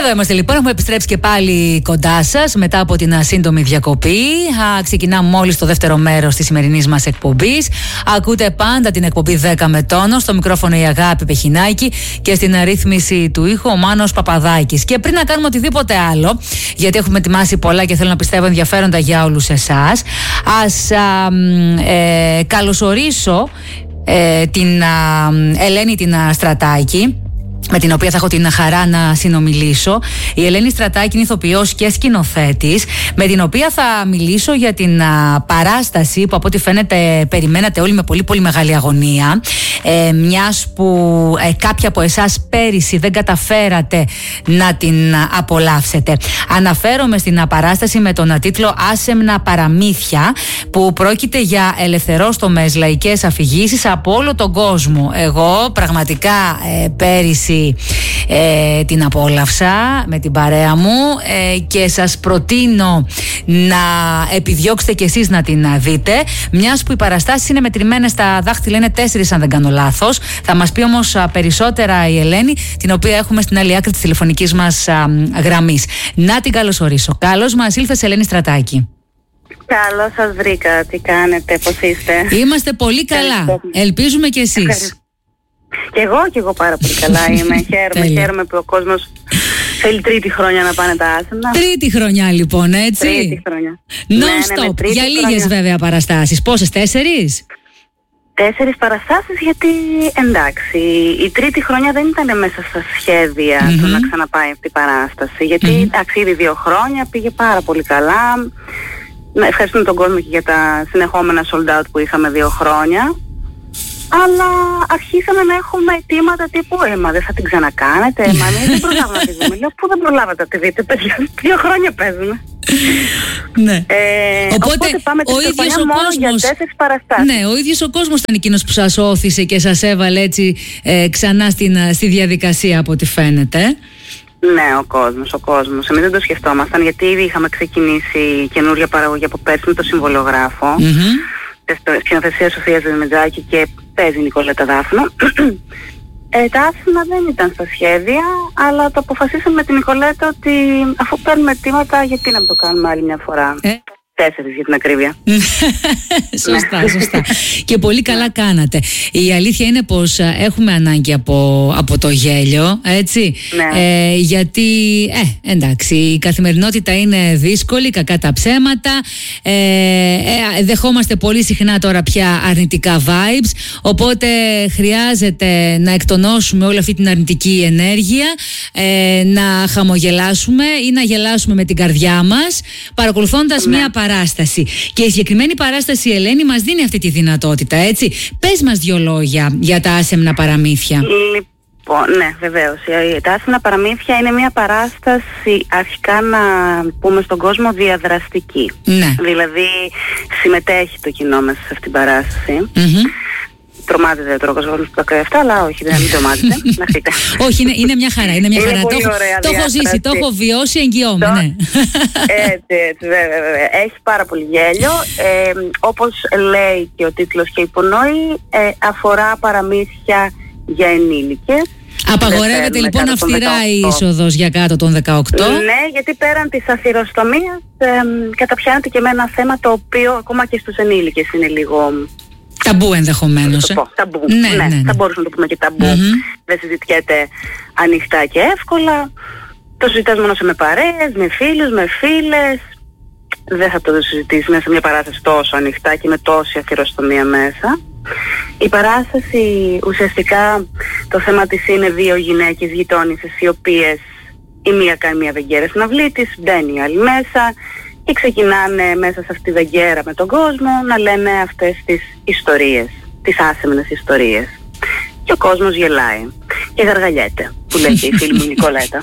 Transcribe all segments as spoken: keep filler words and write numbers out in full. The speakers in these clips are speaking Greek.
Εδώ είμαστε λοιπόν, έχουμε επιστρέψει και πάλι κοντά σας μετά από την σύντομη διακοπή. Α, ξεκινάμε μόλις το δεύτερο μέρος της σημερινής μας εκπομπής. Ακούτε πάντα την εκπομπή δέκα με τόνο. Στο μικρόφωνο η Αγάπη Πεχινάκη και στην αρρύθμιση του ήχου ο Μάνος Παπαδάκης. Και πριν να κάνουμε οτιδήποτε άλλο, γιατί έχουμε ετοιμάσει πολλά και θέλω να πιστεύω ενδιαφέροντα για όλους εσάς, ας α, ε, καλωσορίσω ε, την α, Ελένη την α, Στρατάκη, με την οποία θα έχω την χαρά να συνομιλήσω. Η Ελένη Στρατάκη είναι ηθοποιός και σκηνοθέτης, με την οποία θα μιλήσω για την α, παράσταση που από ό,τι φαίνεται περιμένατε όλοι με πολύ πολύ μεγάλη αγωνία, ε, μιας που ε, κάποια από εσάς πέρυσι δεν καταφέρατε να την α, απολαύσετε. Αναφέρομαι στην α, παράσταση με τον α, τίτλο «Άσεμνα παραμύθια», που πρόκειται για ελευθερόστομες λαϊκές αφηγήσεις από όλο τον κόσμο. Εγώ πραγματικά ε, πέρυσι Ε, την απόλαυσα με την παρέα μου ε, και σας προτείνω να επιδιώξετε κι εσείς να την δείτε, μιας που οι παραστάσεις είναι μετρημένες στα δάχτυλα, είναι τέσσερις αν δεν κάνω λάθος. Θα μας πει όμως α, περισσότερα η Ελένη, την οποία έχουμε στην άλλη άκρη της τηλεφωνικής μας α, γραμμής. Να την καλωσορίσω. Καλώς μας ήλθες, Ελένη Στρατάκη. Καλώς σας βρήκα. Τι κάνετε, πώς είστε? Είμαστε πολύ καλά. Ελπίζουμε κι εσείς. Κι εγώ, κι εγώ πάρα πολύ καλά είμαι. Χαίρομαι, χαίρομαι που ο κόσμος θέλει τρίτη χρονιά να πάνε τα άσεμνα. Τρίτη χρονιά λοιπόν, έτσι. Τρίτη χρονιά. Non-stop. Ναι, ναι, για λίγες χρονιά. Βέβαια παραστάσεις. Πόσες, τέσσερις? Τέσσερις παραστάσεις, γιατί εντάξει, η τρίτη χρονιά δεν ήταν μέσα στα σχέδια mm-hmm. του να ξαναπάει αυτή η παράσταση. Γιατί mm-hmm. εντάξει, ήδη δύο χρόνια πήγε πάρα πολύ καλά. Ευχαριστούμε τον κόσμο και για τα συνεχόμενα sold out που είχαμε δύο χρόνια. Αλλά αρχίσαμε να έχουμε αιτήματα τύπου «Ε, μα δεν θα την ξανακάνετε, μα εμείς δεν προλάβαμε να τη δούμε». Λέω, πού δεν προλάβατε να τη δείτε, παιδιά, δύο χρόνια παίζουμε. Ναι. Ε, οπότε, οπότε πάμε την χρονιά μόνο κόσμος, για τέσσερις παραστάσεις. Ναι, ο ίδιος ο κόσμος ήταν εκείνος που σας όθησε και σας έβαλε έτσι ε, ξανά στην, στη διαδικασία από ό,τι φαίνεται. Ναι, ο κόσμος, ο κόσμος. Εμείς δεν το σκεφτόμασταν, γιατί ήδη είχαμε ξεκινήσει καινούργια παραγωγή από πέρσι με το συμβολογράφο. Mm-hmm. Σκηνοθεσία Σοφίας Δεμετζάκη και παίζει Νικολέτα Δάφνο. ε, τα άσχημα δεν ήταν στα σχέδια, αλλά το αποφασίσαμε με την Νικολέτα ότι αφού παίρνουμε αιτήματα, γιατί να το κάνουμε άλλη μια φορά. Ε. Τέσσερις για την ακρίβεια. Σωστά, σωστά. Και πολύ καλά κάνατε. Η αλήθεια είναι πως έχουμε ανάγκη από, από το γέλιο, έτσι. Ναι. Ε, γιατί, ε, εντάξει, η καθημερινότητα είναι δύσκολη, κακά τα ψέματα. Ε, ε, δεχόμαστε πολύ συχνά τώρα πια αρνητικά vibes. Οπότε χρειάζεται να εκτονώσουμε όλη αυτή την αρνητική ενέργεια, ε, να χαμογελάσουμε ή να γελάσουμε με την καρδιά μας, παρακολουθώντας ναι. μια παράσταση. Και η συγκεκριμένη παράσταση, Ελένη, μας δίνει αυτή τη δυνατότητα, έτσι. Πες μας δύο λόγια για τα άσεμνα παραμύθια. Λοιπόν, ναι, βεβαίως. Τα άσεμνα παραμύθια είναι μια παράσταση, αρχικά να πούμε στον κόσμο, διαδραστική. Ναι. Δηλαδή, συμμετέχει το κοινό μέσα σε αυτήν την παράσταση. Mm-hmm. Τρομάζεται τώρα ο κόσμος που τα κάνει αυτά, αλλά όχι, δεν τρομάζεται. Να φύγετε. Όχι, είναι, είναι μια χαρά. Είναι μια είναι χαρά. Πολύ το, ωραία το έχω ζήσει, το έχω βιώσει, εγγυώμαι. Ναι. Έτσι, έτσι, βέβαια, βέβαια. Έχει πάρα πολύ γέλιο. Ε, όπως λέει και ο τίτλος και υπονοεί, ε, αφορά παραμύθια για ενήλικες. Απαγορεύεται λοιπόν αυστηρά η είσοδος για κάτω των δεκαοκτώ. Ναι, γιατί πέραν της αθυροστομίας ε, καταπιάνεται και με ένα θέμα το οποίο ακόμα και στους ενήλικες είναι λίγο... Ταμπού ενδεχομένως. Ε? Ταμπού, ναι, ναι, ναι, ναι. θα μπορούσαμε να το πούμε και ταμπού. Mm-hmm. Δεν συζητιέται ανοιχτά και εύκολα. Το συζητάς μόνο σε με παρέες, με φίλους, με φίλες. Δεν θα το συζητήσεις μέσα σε μια παράσταση τόσο ανοιχτά και με τόση αθυροστομία μέσα. Η παράσταση ουσιαστικά το θέμα της είναι δύο γυναίκες γειτόνισσες, οι οποίες η μία κάνει μια βεγγέρα στην αυλή της, μπαίνει η άλλη μέσα και ξεκινάνε μέσα σε αυτή τη βεγγέρα με τον κόσμο να λένε αυτές τις ιστορίες, τις άσεμνες ιστορίες. Και ο κόσμος γελάει και γαργαλιέται, που λέει και η φίλη μου Νικολέτα.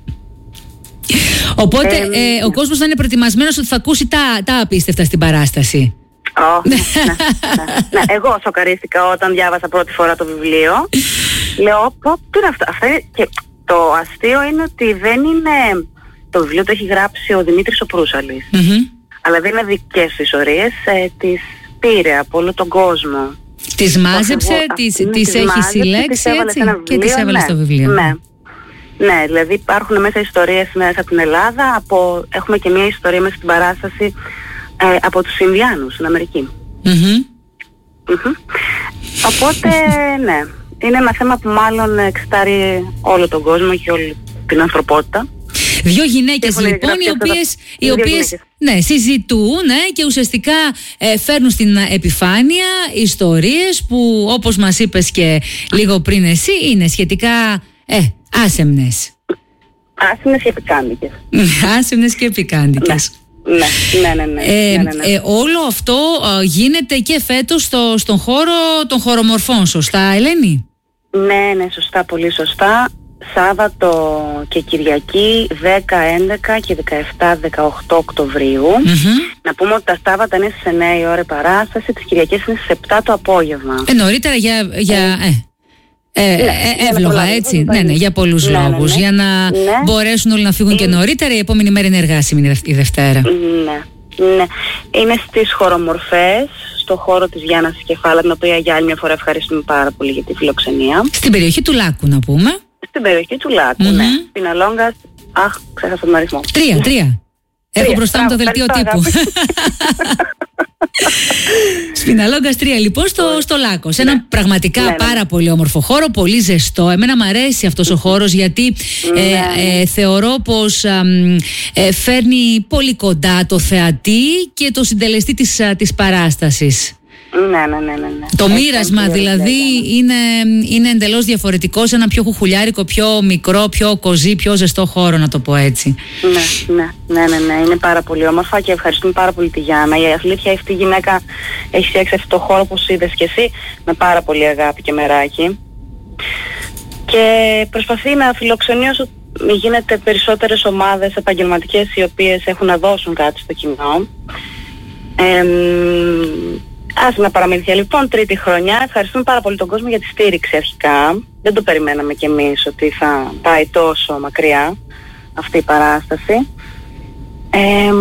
Οπότε ε, ε, ο κόσμος θα είναι προετοιμασμένος ότι θα ακούσει τα, τα απίστευτα στην παράσταση. Oh, ναι, ναι, ναι. Εγώ σοκαρίστηκα όταν διάβασα πρώτη φορά το βιβλίο. Λέω, πω, τι είναι αυτό? Αυτά είναι... Και το αστείο είναι ότι δεν είναι... Το βιβλίο το έχει γράψει ο Δημήτρης ο Προύσαλης. Mm-hmm. Αλλά δεν είναι δικές του ιστορίες, ε, τις πήρε από όλο τον κόσμο. Τις μάζεψε, τις, τις έχει συλλέξει έτσι, και τις έβαλε ναι, στο βιβλίο. Ναι. Ναι, δηλαδή υπάρχουν μέσα ιστορίες μέσα από την Ελλάδα, από, έχουμε και μια ιστορία μέσα στην παράσταση ε, από τους Ινδιάνους στην Αμερική. Mm-hmm. Mm-hmm. Οπότε, ναι, είναι ένα θέμα που μάλλον εξετάρει όλο τον κόσμο και όλη την ανθρωπότητα. Δύο γυναίκες λοιπόν, οι οποίες, οι οποίες ναι, συζητούν ναι, και ουσιαστικά ε, φέρνουν στην επιφάνεια ιστορίες που, όπως μας είπες και λίγο πριν εσύ, είναι σχετικά ε, άσεμνες. Άσεμνες και επικάντικες. Άσεμνες και επικάντικες. Ναι, ναι, ναι, ναι, ε, ναι, ναι, ναι. Ε, όλο αυτό ε, γίνεται και φέτος στο, στον χώρο των χωρομορφών, σωστά Ελένη? Ναι, ναι, σωστά, πολύ σωστά. Σάββατο και Κυριακή δέκα, έντεκα και δεκαεπτά δεκαοκτώ Οκτωβρίου. Mm-hmm. Να πούμε ότι τα Σάββατα είναι στις εννιά η ώρα η παράσταση, τις Κυριακές είναι στις επτά το απόγευμα. Ε, νωρίτερα για, για ε, ε, ναι, ε, εύλογα έτσι, ναι, ναι, για πολλούς ναι, λόγους. Ναι, ναι. Για να ναι. μπορέσουν όλοι να φύγουν είναι... και νωρίτερα, η επόμενη μέρα είναι εργάσιμη η Δευτέρα. Ναι, ναι. Είναι στις χωρομορφές, στο χώρο της Γιάννας Κεφάλα, την οποία για άλλη μια φορά ευχαριστούμε πάρα πολύ για τη φιλοξενία. Στην περιοχή του Λάκου να πούμε. Στην περιοχή του Λάκου, mm-hmm. ναι. Στην Αλόγκα, αχ, ξέχασα τον αριθμό. Τρία, τρία. Έχω μπροστά μου το δελτίο τύπου. Σπιναλόγκας τρία λοιπόν στο, στο Λάκκο. Σε ένα ναι. πραγματικά ναι, πάρα ναι. πολύ όμορφο χώρο, πολύ ζεστό. Εμένα μου αρέσει αυτός ο χώρος γιατί ναι. ε, ε, θεωρώ πως ε, ε, φέρνει πολύ κοντά το θεατή και το συντελεστή της, της παράστασης. Ναι, ναι, ναι, ναι. Το Έχει μοίρασμα δηλαδή είναι, είναι εντελώς διαφορετικό σε ένα πιο χουχουλιάρικο, πιο μικρό, πιο κοζί, πιο ζεστό χώρο, να το πω έτσι. Ναι, ναι, ναι, ναι, ναι. Είναι πάρα πολύ όμορφα και ευχαριστούμε πάρα πολύ τη Γιάννα. Η αλήθεια αυτή η γυναίκα έχει φτιάξει αυτό το χώρο που είδες και εσύ με πάρα πολύ αγάπη και μεράκι. Και προσπαθεί να φιλοξενεί όσο γίνεται περισσότερες ομάδες επαγγελματικές οι οποίες έχουν να δώσουν κάτι στο κοινό. Ε, Άσχημα παραμύθια λοιπόν, τρίτη χρονιά. Ευχαριστούμε πάρα πολύ τον κόσμο για τη στήριξη αρχικά. Δεν το περιμέναμε κι εμείς ότι θα πάει τόσο μακριά αυτή η παράσταση. Ε,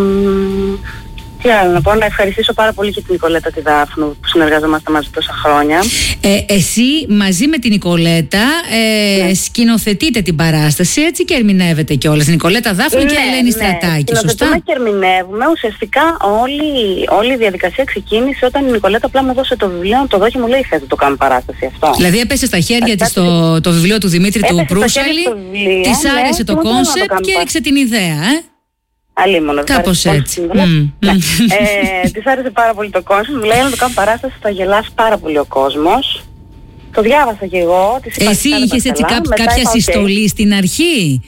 τι άλλο να πω, να ευχαριστήσω πάρα πολύ και την Νικολέτα τη Δάφνου που συνεργαζόμαστε μαζί τόσα χρόνια. Ε, εσύ μαζί με την Νικολέτα ε, ναι. σκηνοθετείτε την παράσταση έτσι και ερμηνεύετε κιόλας. Νικολέτα Δάφνου ναι, και Ελένη ναι. Στρατάκη, σωστά? Σκηνοθετούμε και ερμηνεύουμε. Ουσιαστικά όλη, όλη η διαδικασία ξεκίνησε όταν η Νικολέτα απλά μου δώσε το βιβλίο, να το δω και μου λέει θες να το κάνω παράσταση αυτό. Δηλαδή έπεσε στα χέρια της το, το βιβλίο του Δημήτρη του Προύσαλη, της άρεσε ναι, το κόνσεπτ και έριξε την ιδέα, ε? Αλίμονο. Κάπως έτσι. Mm. Ναι. ε, της άρεσε πάρα πολύ το κόνσεπτ. Μου λέει να το κάνω παράσταση, θα γελάσει πάρα πολύ ο κόσμος. Το διάβασα και εγώ. Εσύ είχες έτσι κά, κάποια συστολή okay. στην αρχή?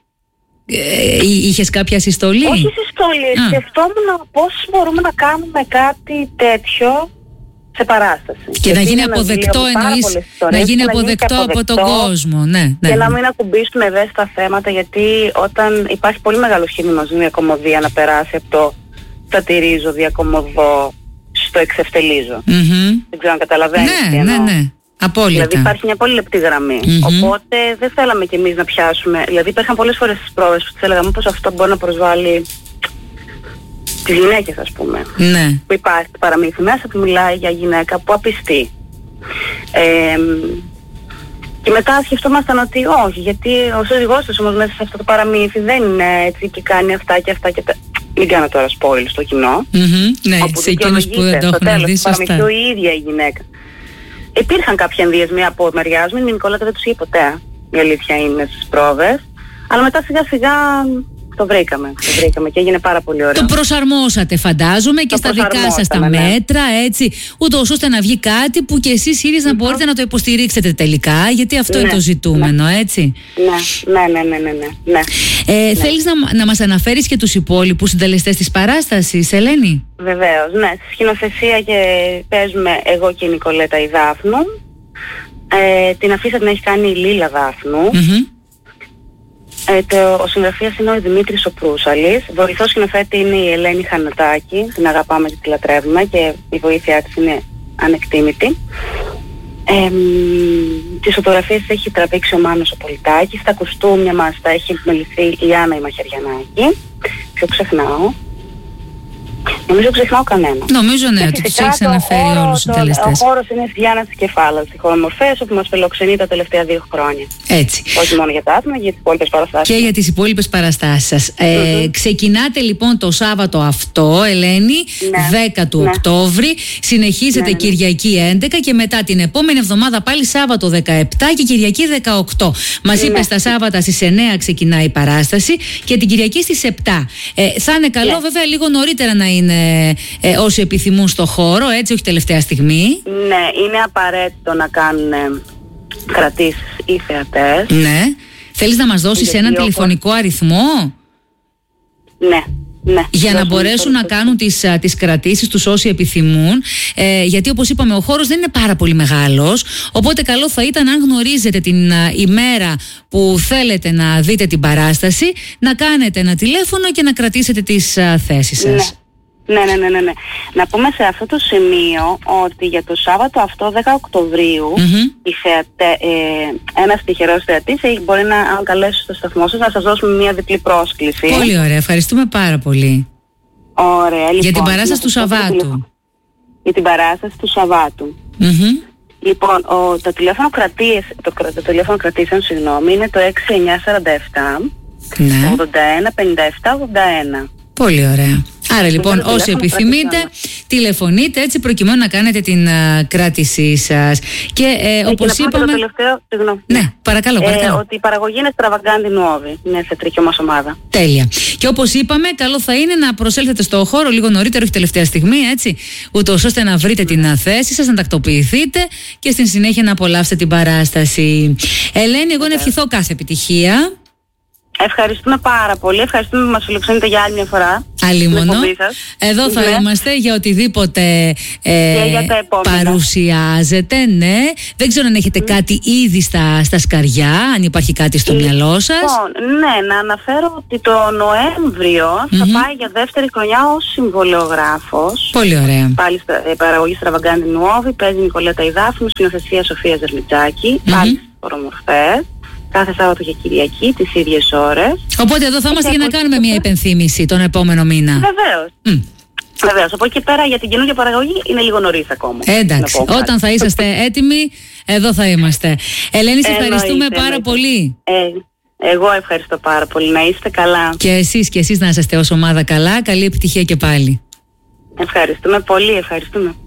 Ε, είχες κάποια συστολή? Όχι συστολή. Ah. Σκεφτόμουν πώς μπορούμε να κάνουμε κάτι τέτοιο σε παράσταση. Και γιατί να γίνει αποδεκτό εννοείς, να γίνει να αποδεκτό, αποδεκτό από τον κόσμο. Ναι, ναι. Και να μην ακουμπήσουμε ευαίσθητα θέματα, γιατί όταν υπάρχει πολύ μεγάλο σχήμα με μια κομμωδία να περάσει από το σατυρίζω, διακομωδώ στο εξευτελίζω. Mm-hmm. Δεν ξέρω αν καταλαβαίνεις ναι, τι εννοώ. Ναι, ναι. Απόλυτα. Δηλαδή υπάρχει μια πολύ λεπτή γραμμή. Mm-hmm. Οπότε δεν θέλαμε κι εμείς να πιάσουμε. Δηλαδή υπήρχαν πολλές φορές στις πρόβες που τις έλεγαμε πως αυτό μπορεί να προσβάλλει τις γυναίκες, ας πούμε. Ναι. Που υπάρχει παραμύθι μέσα που μιλάει για γυναίκα που απιστεί. Ε, και μετά σκεφτόμασταν ότι όχι, γιατί ο σύζυγός της όμως μέσα σε αυτό το παραμύθι δεν είναι έτσι και κάνει αυτά και αυτά και τα... Μην κάνω τώρα spoil στο κοινό. Mm-hmm. Ναι, σε εκείνους που δεν το έχουν δει, σωστά. Το η ίδια η γυναίκα. Υπήρχαν κάποιοι ενδιασμοί από μεριάς μου, η Νικολέτα δεν τους είχε ποτέ. Η αλήθεια είναι στις πρόβες. Αλλά μετά σιγά σιγά το βρήκαμε. Το βρήκαμε και έγινε πάρα πολύ ωραίο. Το προσαρμόσατε, φαντάζομαι, και το στα δικά σας τα ναι. μέτρα, έτσι, ούτως ώστε να βγει κάτι που και εσείς ίδιες να μπορείτε να το υποστηρίξετε τελικά, γιατί αυτό ναι, είναι το ζητούμενο, ναι. έτσι. Ναι, ναι, ναι, ναι, ναι, ναι. Ε, ναι. Θέλεις να, να μας αναφέρεις και τους υπόλοιπους συντελεστές της παράστασης, Ελένη? Βεβαίως, ναι. Στη σκηνοθεσία και παίζουμε εγώ και η Νικολέτα η Δάφνου. Ε, την αφήσα την έχει κάνει η Λίλα Δάφνου. Mm-hmm. Ε, το, ο συγγραφέας είναι ο Δημήτρης ο Προύσαλης. Βοηθός σκηνοθέτη είναι η Ελένη Χανατάκη. Την αγαπάμε και τη λατρεύουμε και η βοήθειά της είναι ανεκτήμητη. Ε, τις φωτογραφίες έχει τραβήξει ο Μάνος ο Πολιτάκης. Στα κουστούμια μας τα έχει επιμεληθεί η Άννα η Μαχαιριανάκη. Πιο ξεχνάω. Ε, Νομίζω ξεχνάω κανένα. Νομίζω ναι, ότι τους έχεις αναφέρει όλους τους συντελεστές. Ο χώρος είναι στη Γιάννα της Κεφάλας, στη Χωρομορφές, όπου μας φιλοξενεί τα τελευταία δύο χρόνια. Έτσι. Όχι μόνο για τα άτομα, για τις υπόλοιπες παραστάσεις. Και για τις υπόλοιπες παραστάσεις σας. Ε, mm-hmm. Ξεκινάτε λοιπόν το Σάββατο αυτό, Ελένη, ναι. δέκα του ναι. Οκτώβρη. Συνεχίζετε ναι, ναι. Κυριακή έντεκα και μετά την επόμενη εβδομάδα πάλι Σάββατο δεκαεπτά και Κυριακή δεκαοκτώ. Μας ναι. είπες τα Σάββατα στις εννέα ξεκινάει η παράσταση και την Κυριακή στις επτά. Ε, θα είναι καλό ναι. βέβαια λίγο νωρίτερα να είναι ε, όσοι επιθυμούν στο χώρο, έτσι, όχι τελευταία στιγμή. Ναι, είναι απαραίτητο να κάνουν ε, κρατήσεις οι θεατές. Ναι. Θέλεις να μας δώσεις έναν όπως... τηλεφωνικό αριθμό? Ναι. Ναι, για να μπορέσουν να κάνουν τις, τις κρατήσεις τους όσοι επιθυμούν, ε, γιατί όπως είπαμε ο χώρος δεν είναι πάρα πολύ μεγάλος, οπότε καλό θα ήταν αν γνωρίζετε την α, ημέρα που θέλετε να δείτε την παράσταση να κάνετε ένα τηλέφωνο και να κρατήσετε τις α, θέσεις σας. Ναι. Ναι, ναι, ναι, ναι, ναι. Να πούμε σε αυτό το σημείο ότι για το Σάββατο αυτό δέκα Οκτωβρίου mm-hmm. η θεατε, ε, ένας τυχερός θεατής μπορεί να αν καλέσει στο σταθμό σας να σας δώσουμε μια διπλή πρόσκληση. Πολύ ωραία, ευχαριστούμε πάρα πολύ. Ωραία, λοιπόν, για την παράσταση του Σαββάτου. Για την παράσταση του Σαββάτου. Mm-hmm. Λοιπόν, ο, το τηλέφωνο κρατήσεων, το, το τηλέφωνο κρατήσεων, συγγνώμη, είναι το έξι εννιά τέσσερα επτά ναι. ογδόντα ένα πενήντα επτά ογδόντα ένα. Πολύ ωραία. Άρα λοιπόν όσοι επιθυμείτε τηλεφωνείτε έτσι προκειμένου να κάνετε την uh, κράτησή σας. Και ε, όπως και είπαμε... Το τελευταίο, συγγνώμη. Ναι, παρακαλώ, παρακαλώ. Ε, ότι η παραγωγή είναι Στραβαγκάντι Νουόβι. Είναι θεατρική μας ομάδα. Τέλεια. Και όπως είπαμε, καλό θα είναι να προσέλθετε στο χώρο λίγο νωρίτερα, όχι τελευταία στιγμή, έτσι, ούτως ώστε να βρείτε την θέση σας, να τακτοποιηθείτε και στην συνέχεια να απολαύσετε την παράσταση. Ελένη, εγώ να ευχηθώ κάθε επιτυχία. Ευχαριστούμε πάρα πολύ. Ευχαριστούμε που μας φιλοξενείτε για άλλη μια φορά. Αλλήμονο. Εδώ θα ναι. είμαστε για οτιδήποτε ε, για παρουσιάζετε. Ναι. Δεν ξέρω αν έχετε mm. κάτι ήδη στα, στα σκαριά, αν υπάρχει κάτι στο mm. μυαλό σας. Λοιπόν, ναι, να αναφέρω ότι το Νοέμβριο mm-hmm. θα πάει για δεύτερη χρονιά ως συμβολιογράφος. Πολύ ωραία. Πάλι στα ε, παραγωγή Στραβαγκάντι Νουόβι, παίζει Νικολέτα Ιδάφνου, σκηνοθεσία Σοφία Ζερμιτζάκη, mm-hmm. πάλι στις Χωρομορφές. Κάθε Σάββατο και Κυριακή, τις ίδιες ώρες. Οπότε εδώ θα είμαστε για να κάνουμε μια υπενθύμηση τον επόμενο μήνα. Βεβαίως. Mm. Βεβαίως. Από εκεί πέρα για την καινούργια παραγωγή είναι λίγο νωρίς ακόμα. Εντάξει. Όταν θα είσαστε έτοιμοι, εδώ θα είμαστε. Ελένη, σε ευχαριστούμε εννοείται, πάρα εννοείται. πολύ. Ε, εγώ ευχαριστώ πάρα πολύ. Να είστε καλά. Και εσείς και εσείς να είσαστε ως ομάδα καλά. Καλή επιτυχία και πάλι. Ευχαριστούμε πολύ. Ευχαριστούμε.